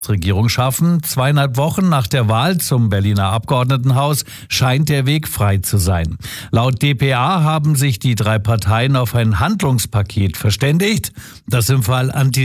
Regierung schaffen. 2,5 Wochen nach der Wahl zum Berliner Abgeordnetenhaus scheint der Weg frei zu sein. Laut dpa haben sich die drei Parteien auf ein Handlungspaket verständigt, das im Fall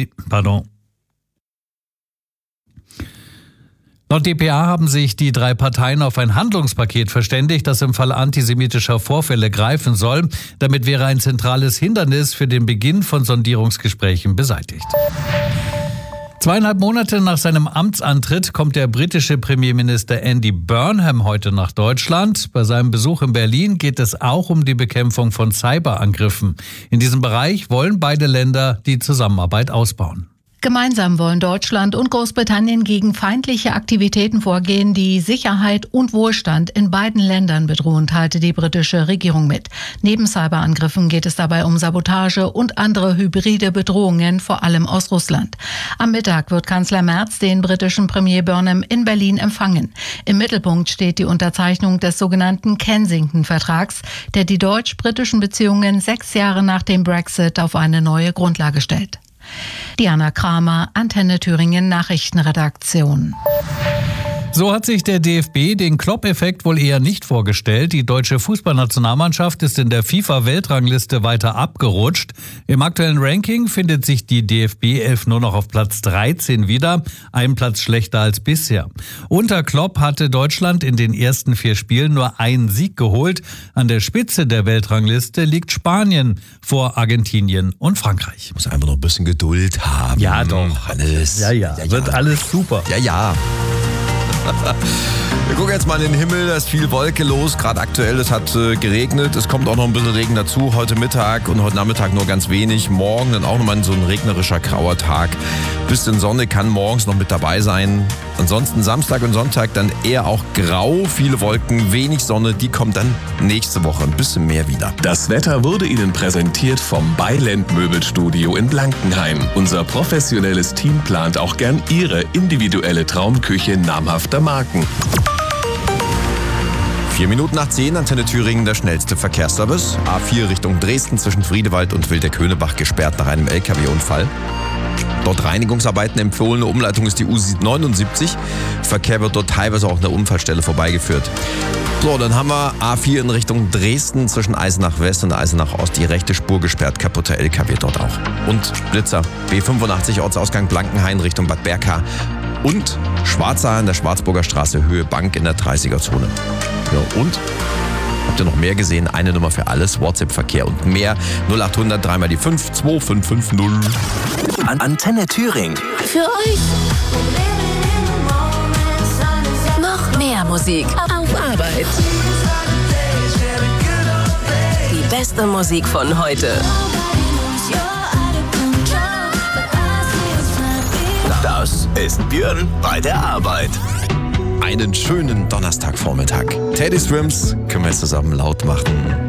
antisemitischer Vorfälle greifen soll. Damit wäre ein zentrales Hindernis für den Beginn von Sondierungsgesprächen beseitigt. 2,5 Monate nach seinem Amtsantritt kommt der britische Premierminister Andy Burnham heute nach Deutschland. Bei seinem Besuch in Berlin geht es auch um die Bekämpfung von Cyberangriffen. In diesem Bereich wollen beide Länder die Zusammenarbeit ausbauen. Gemeinsam wollen Deutschland und Großbritannien gegen feindliche Aktivitäten vorgehen, die Sicherheit und Wohlstand in beiden Ländern bedrohen, teilte die britische Regierung mit. Neben Cyberangriffen geht es dabei um Sabotage und andere hybride Bedrohungen, vor allem aus Russland. Am Mittag wird Kanzler Merz den britischen Premier Burnham in Berlin empfangen. Im Mittelpunkt steht die Unterzeichnung des sogenannten Kensington-Vertrags, der die deutsch-britischen Beziehungen 6 Jahre nach dem Brexit auf eine neue Grundlage stellt. Diana Kramer, Antenne Thüringen Nachrichtenredaktion. So hat sich der DFB den Klopp-Effekt wohl eher nicht vorgestellt. Die deutsche Fußballnationalmannschaft ist in der FIFA-Weltrangliste weiter abgerutscht. Im aktuellen Ranking findet sich die DFB 11 nur noch auf Platz 13 wieder, einen Platz schlechter als bisher. Unter Klopp hatte Deutschland in den ersten 4 Spielen nur einen Sieg geholt. An der Spitze der Weltrangliste liegt Spanien vor Argentinien und Frankreich. Muss einfach noch ein bisschen Geduld haben. Ja, doch. Alles. Ja. Wird alles super. Ja. Wir gucken jetzt mal in den Himmel, da ist viel Wolke los, gerade aktuell, es hat geregnet, es kommt auch noch ein bisschen Regen dazu, heute Mittag und heute Nachmittag nur ganz wenig, morgen dann auch nochmal so ein regnerischer, grauer Tag. Bisschen Sonne kann morgens noch mit dabei sein, ansonsten Samstag und Sonntag dann eher auch grau, viele Wolken, wenig Sonne, die kommt dann nächste Woche ein bisschen mehr wieder. Das Wetter wurde Ihnen präsentiert vom Beiland Möbelstudio in Blankenheim. Unser professionelles Team plant auch gern Ihre individuelle Traumküche namhafter Marken. 4 Minuten nach 10, Antenne Thüringen, der schnellste Verkehrsservice. A4 Richtung Dresden zwischen Friedewald und Wildeck-Höhnebach gesperrt nach einem LKW-Unfall. Dort Reinigungsarbeiten, empfohlene Umleitung ist die U79. Verkehr wird dort teilweise auch an der Unfallstelle vorbeigeführt. So, dann haben wir A4 in Richtung Dresden zwischen Eisenach West und Eisenach Ost. Die rechte Spur gesperrt, kaputter LKW dort auch. Und Blitzer, B85 Ortsausgang Blankenhain Richtung Bad Berka. Und Schwarzer an der Schwarzburger Straße, Höhe Bank in der 30er-Zone. Ja, und habt ihr noch mehr gesehen? Eine Nummer für alles, WhatsApp-Verkehr und mehr. 0800 3 mal die 5 2550. Antenne Thüringen. Für euch. Noch mehr Musik auf Arbeit. Die beste Musik von heute. Das ist Björn bei der Arbeit. Einen schönen Donnerstagvormittag. Teddy Swims können wir jetzt zusammen laut machen.